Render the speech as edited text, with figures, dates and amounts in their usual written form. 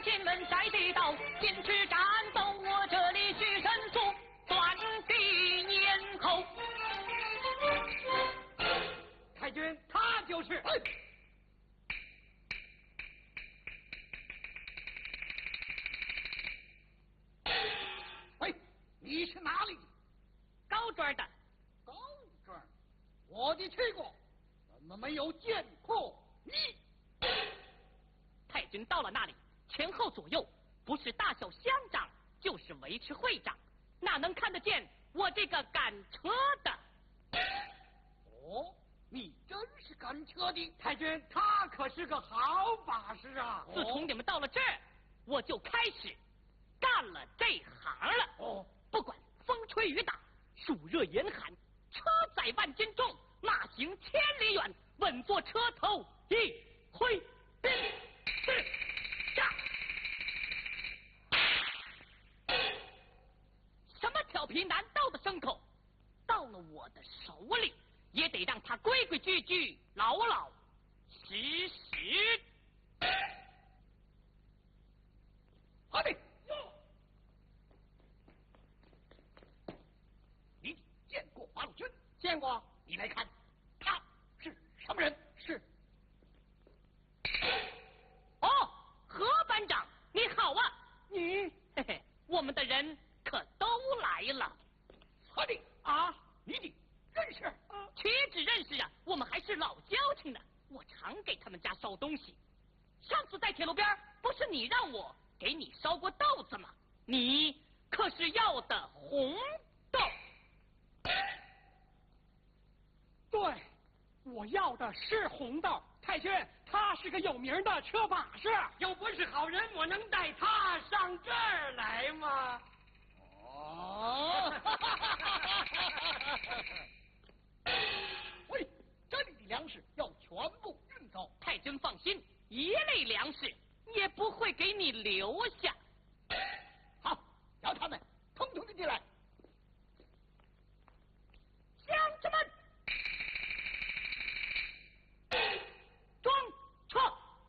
金门寨地道，坚持战斗，我这里许神术，断地咽口。 太君，他就是。喂，你是哪里？ 高庄的。 高庄，我的去过，怎么没有见过你？ 太君到了那里，前后左右不是大小乡长，就是维持会长，哪能看得见我这个赶车的？ 哦，你真是赶车的。太君，他可是个好把式啊！ 自从你们到了这儿，我就开始干了这行了。 哦， 不管风吹雨打，暑热严寒，车载万斤重，马行千里远，稳坐车头，一挥兵是下。什么调皮难道的牲口，到了我的手里，也得让他规规矩矩、老老实实。 好的哟。你见过八路军？ 见过。 你来看，他是什么人？是。 哦，何班长，你好啊！ 你， 嘿嘿，我们的人可都来了。 何的啊？你的认识？ 岂止认识啊，我们还是老交情呢。我常给他们家烧东西。上次在铁路边，不是你让我给你烧过豆子吗？你可是要的红豆。 对，我要的是红豆。太君，他是个有名的车把式，又不是好人，我能带他上这儿来吗？哦，喂，这里的粮食要全部运走。 太君放心，一类粮食也不会给你留下。 好，叫他们统统的进来。